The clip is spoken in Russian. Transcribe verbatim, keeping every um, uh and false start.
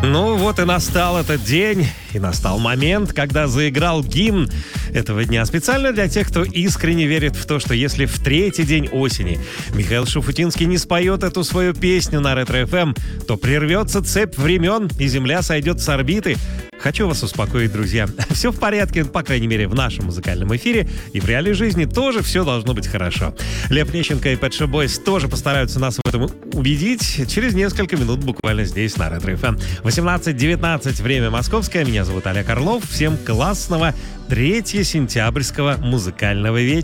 Ну вот и настал этот день, и настал момент, когда заиграл гимн этого дня. Специально для тех, кто искренне верит в то, что если в третий день осени Михаил Шуфутинский не споет эту свою песню на Ретро-эф эм, то прервется цепь времен, и Земля сойдет с орбиты. Хочу вас успокоить, друзья. Все в порядке, по крайней мере, в нашем музыкальном эфире, и в реальной жизни тоже все должно быть хорошо. Лев Лещенко и Pet Shop Boys тоже постараются нас в этом убедить через несколько минут буквально здесь, на Ретро-эф эм. восемнадцать девятнадцать, время московское. Меня зовут Олег Орлов. Всем классного третьего сентябрьского музыкального вечера.